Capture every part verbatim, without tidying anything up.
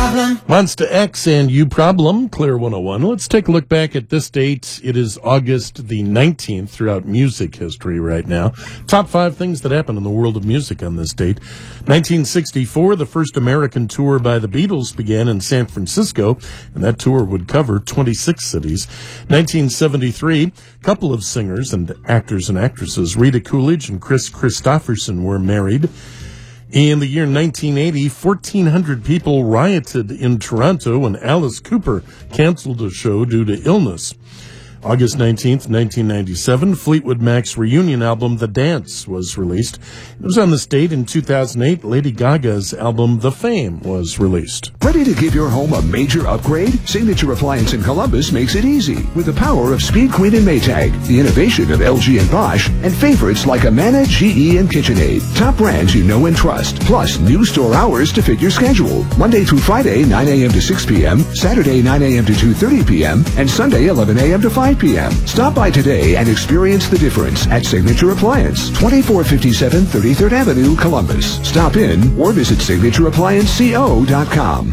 problem. Monster X and You Problem, Clear one oh one. Let's take a look back at this date. It is August the nineteenth throughout music history right now. Top five things that happened in the world of music on this date. nineteen sixty-four, the first American tour by the Beatles began in San Francisco, and that tour would cover twenty-six cities. nineteen seventy-three, a couple of singers and actors and actresses, Rita Coolidge and Chris Christopherson, were married. In the year nineteen eighty, fourteen hundred people rioted in Toronto when Alice Cooper canceled a show due to illness. August nineteenth, nineteen ninety-seven, Fleetwood Mac's reunion album, The Dance, was released. It was on this date in two thousand eight. Lady Gaga's album, The Fame, was released. Ready to give your home a major upgrade? Signature Appliance in Columbus makes it easy with the power of Speed Queen and Maytag, the innovation of L G and Bosch, and favorites like Amana, G E, and KitchenAid. Top brands you know and trust. Plus, new store hours to fit your schedule. Monday through Friday, nine a.m. to six p.m., Saturday, nine a.m. to two thirty p.m., and Sunday, eleven a.m. to five p.m. Stop by today and experience the difference at Signature Appliance, twenty-four fifty-seven thirty-third Avenue, Columbus. Stop in or visit signature appliance co dot com.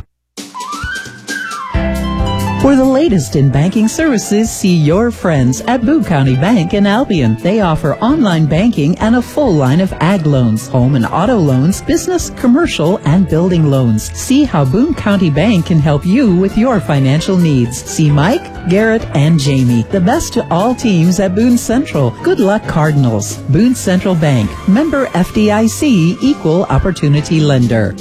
For the latest in banking services, see your friends at Boone County Bank in Albion. They offer online banking and a full line of ag loans, home and auto loans, business, commercial, and building loans. See how Boone County Bank can help you with your financial needs. See Mike, Garrett, and Jamie. The best to all teams at Boone Central. Good luck, Cardinals. Boone Central Bank. Member F D I C, Equal Opportunity Lender.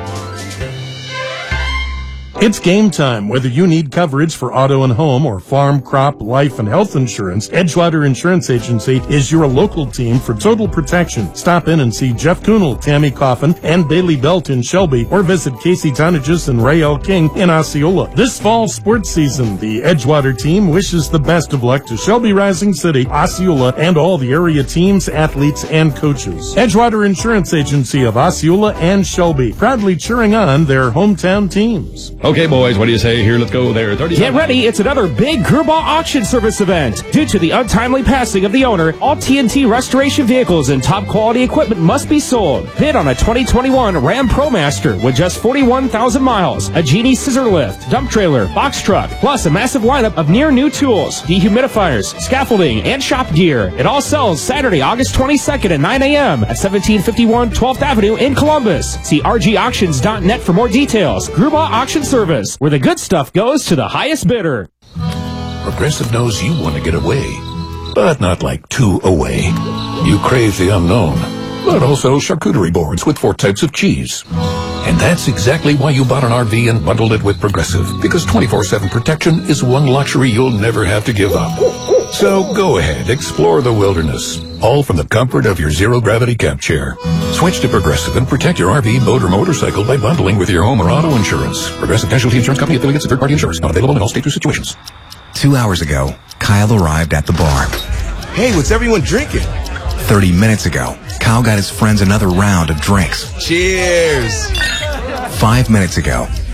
It's game time. Whether you need coverage for auto and home or farm, crop, life, and health insurance, Edgewater Insurance Agency is your local team for total protection. Stop in and see Jeff Kuhnel, Tammy Coffin, and Bailey Belt in Shelby, or visit Casey Tonnages and Ray L. King in Osceola. This fall sports season, the Edgewater team wishes the best of luck to Shelby Rising City, Osceola, and all the area teams, athletes, and coaches. Edgewater Insurance Agency of Osceola and Shelby, proudly cheering on their hometown teams. Okay, boys, what do you say? Here, let's go there. Get ready. It's another big Gerbaugh Auction Service event. Due to the untimely passing of the owner, all T N T restoration vehicles and top quality equipment must be sold. Bid on a twenty twenty-one Ram ProMaster with just forty-one thousand miles, a Genie scissor lift, dump trailer, box truck, plus a massive lineup of near new tools, dehumidifiers, scaffolding, and shop gear. It all sells Saturday, August twenty-second at nine a.m. at seventeen fifty-one twelfth Avenue in Columbus. See r g auctions dot net for more details. Gerbaugh Auction Service, where the good stuff goes to the highest bidder. Progressive knows you want to get away, but not like too away. You crave the unknown, but also charcuterie boards with four types of cheese. And that's exactly why you bought an R V and bundled it with Progressive, because twenty-four seven protection is one luxury you'll never have to give up. So go ahead, explore the wilderness, all from the comfort of your zero-gravity camp chair. Switch to Progressive and protect your R V, boat, or motorcycle by bundling with your home or auto insurance. Progressive Casualty Insurance Company, affiliates, and third-party insurers. Not available in all states or situations. Two hours ago, Kyle arrived at the bar. Hey, what's everyone drinking? Thirty minutes ago, Kyle got his friends another round of drinks. Cheers! Five minutes ago,